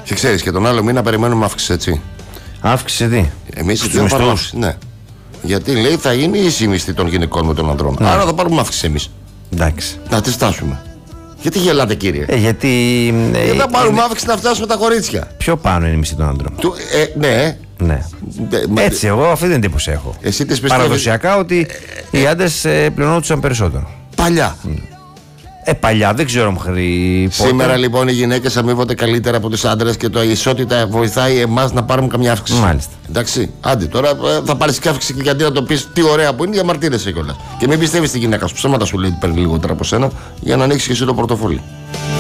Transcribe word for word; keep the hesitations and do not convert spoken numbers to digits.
Και ξέρεις, και τον άλλο μήνα περιμένουμε αύξηση, έτσι. Αύξηση τι? Εμείς δεν θα πάρουμε αύξηση, ναι. Γιατί λέει θα γίνει ίση η μισθή των γυναικών με των ανδρών. Ναι. Άρα θα πάρουμε αύξηση εμείς. Εντάξει. Να τη στάσουμε. Γιατί γελάτε, κύριε? Ε, γιατί. Ε, γιατί θα πάρουμε είναι... αύξηση να φτάσουμε τα κορίτσια. Πιο πάνω είναι η μισθή των ανδρών. Του, ε, ναι. Ναι. Ε, Έτσι, εγώ αυτή την εντύπωση έχω. Εσύ τις πιστεύεις... Παραδοσιακά ότι ε, οι άντρες ε, πληρωνόντουσαν περισσότερο. Παλιά. Mm. Ε, παλιά, δεν ξέρω μέχρι πότε. Σήμερα λοιπόν οι γυναίκες αμείβονται καλύτερα από τους άντρες και το η ισότητα βοηθάει εμάς να πάρουμε καμιά αύξηση. Μάλιστα. Εντάξει, άντε τώρα θα πάρεις και αύξηση και γιατί να το πεις τι ωραία που είναι, διαμαρτύρεσαι κιόλας. Και μην πιστεύεις τη γυναίκα σου, ψέματα σου λέει ότι παίρνει λιγότερα από σένα για να ανοίξεις και εσύ το πορτοφόλι.